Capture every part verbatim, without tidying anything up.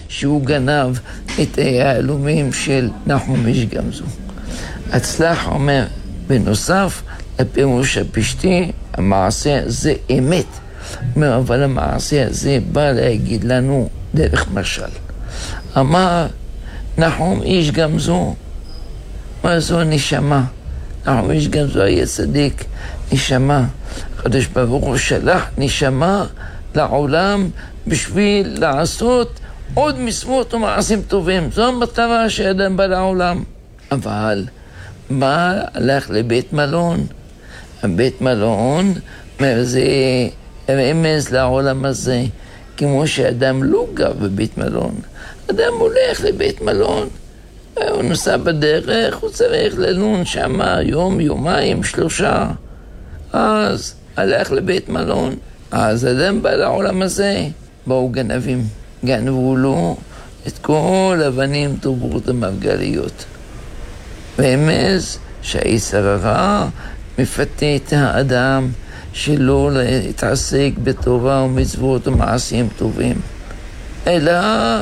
שהוא גנב את היהלומים של נחום איש גמזו. הצלח אומר, בנוסף לפירוש הפשטי, המעשה הזה אמת. אומר, אבל המעשה הזה בא להגיד לנו דרך משל. אמר נחום איש גמזו, מה זו נשמה? נחום איש גמזו היה צדיק, נשמה. הקדוש ברוך הוא שלח נשמה לעולם בשביל לעשות עוד מצוות ומעשים טובים. זו המטרה שאדם בא לעולם. אבל מה הלך לבית מלון? הבית מלון זה רמז לעולם הזה, כמו שאדם לא גר בבית מלון. אדם הולך לבית מלון, הוא נוסע בדרך, הוא צריך ללון שם יום, יומיים, שלושה. אז הלך לבית מלון, אז אדם בא לעולם הזה, באו גנבים, גנבו לו את כל אבנים טובות המרגליות. רמז שהיצר הרע מפתה את האדם שלא להתעסק בתורה ומצוות ומעשים טובים, אלא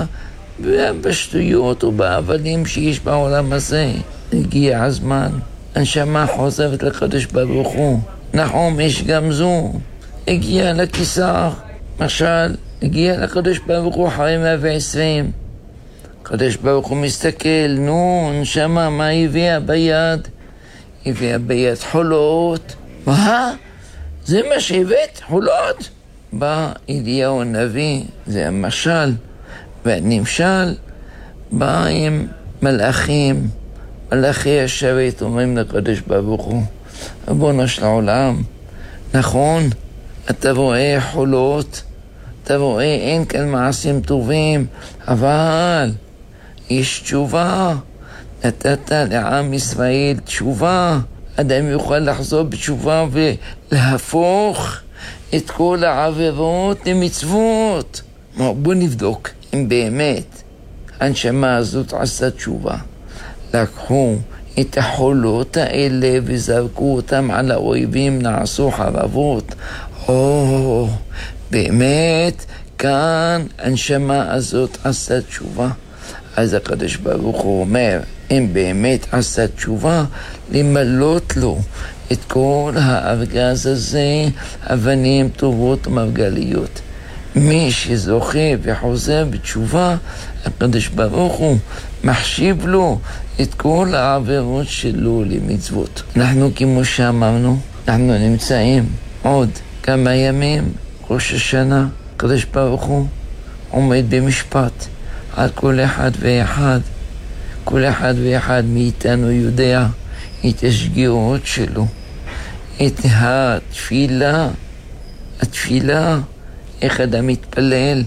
בשטויות ובאבנים שיש בעולם הזה. הגיע הזמן, הנשמה חוזרת לקדוש ברוך הוא. נחום איש גמזו הגיע לכיסר, משל הגיע לקדוש ברוך הוא אחרי מאה ועשרים. הקדוש ברוך הוא מסתכל, נו, נשמה, מה הביאה ביד? הביאה ביד חולות. מה? זה מה שהבאת? חולות? בא אליהו הנביא, זה המשל, והנמשל בא עם מלאכים, מלאכי השרת, אומרים לקדוש ברוך הוא, ריבונו של העולם, נכון, אתה רואה חולות, אתה רואה אין כאן מעשים טובים, אבל יש תשובה, נתת לעם ישראל תשובה, אדם יוכל לחזור בתשובה ולהפוך את כל העבירות למצוות. בוא נבדוק אם באמת הנשמה הזאת עשה תשובה. לקחו את החולות האלה וזרקו אותם על האויבים, נעשו חרבות. או, באמת כאן הנשמה הזאת עשה תשובה. אז הקדוש ברוך הוא אומר, אם באמת עשה תשובה, למלות לו את כל הארגז הזה, אבנים טובות ומרגליות. מי שזוכה וחוזר בתשובה, הקדוש ברוך הוא מחשיב לו את כל העבירות שלו למצוות. אנחנו, כמו שאמרנו, אנחנו נמצאים עוד כמה ימים, ראש השנה, הקדוש ברוך הוא עומד במשפט על כל אחד ואחד. כל אחד ואחד מאיתנו יודע את השגיאות שלו, את התפילה, התפילה, איך אדם מתפלל,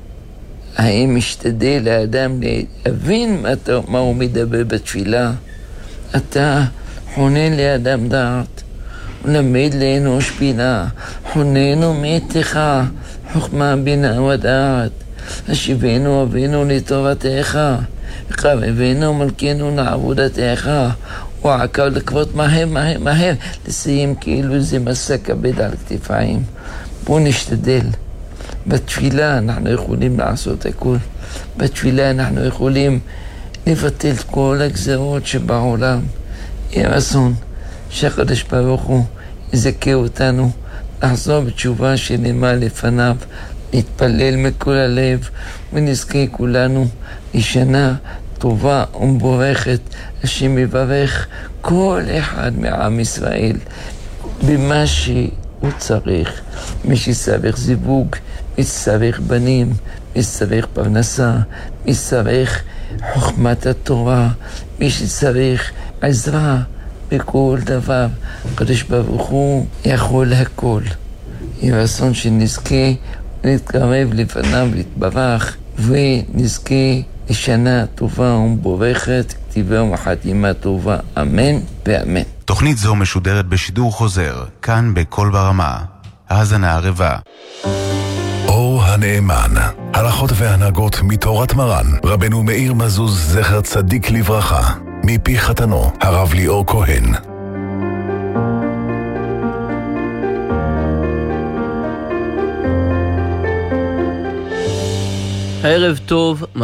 האם משתדל לאדם להבין מה הוא מדבר בתפילה. אתה חונן לאדם דעת, ולמד לאנוש בינה, חוננו מאתך, חוכמה בינה ודעת, השיבנו אבינו לתורתך, וקרבנו מלכנו לעבודתך, ועקב לקוות מהר מהר מהר, לסיים כאילו זה מסע כבד על כתפיים. בואו נשתדל. בתפילה אנחנו יכולים לעשות הכל. בתפילה אנחנו יכולים לבטל את כל הגזרות שבעולם. יהיה רצון שהקדוש ברוך הוא יזכה אותנו לחזור בתשובה שנאמר לפניו, להתפלל מכל הלב, ונזכה כולנו לשנה טובה ומבורכת. השם יברך כל אחד מעם ישראל במה שהוא צריך. מי שצריך זיווג, מי שצריך בנים, מי שצריך פרנסה, מי שצריך חוכמת התורה, מי שצריך עזרה בכל דבר. הקדוש ברוך הוא יכול הכל. יהיה רצון שנזכה להתקרב לפניו להתברך, ונזכה לשנה טובה ומבורכת, כתיבה וחתימה טובה, אמן ואמן. תוכנית זו משודרת בשידור חוזר, כאן בכל ברמה. האזנה ערבה. אור הנאמן, הלכות והנהגות מתורת מרן רבנו מאיר מזוז זכר צדיק לברכה, מפי חתנו הרב ליאור כהן. ערב טוב.